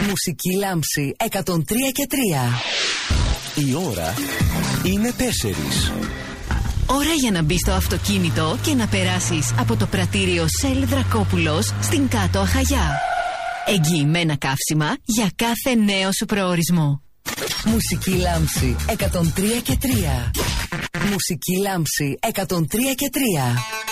Μουσική λάμψη 103 και 3. Η ώρα είναι 4. Ώρα για να μπεις στο αυτοκίνητο και να περάσεις από το πρατήριο Shell Δρακόπουλος στην Κάτω Αχαγιά. Εγγυημένα καύσιμα για κάθε νέο σου προορισμό. Μουσική λάμψη 103 και 3. Μουσική λάμψη 103 και 3.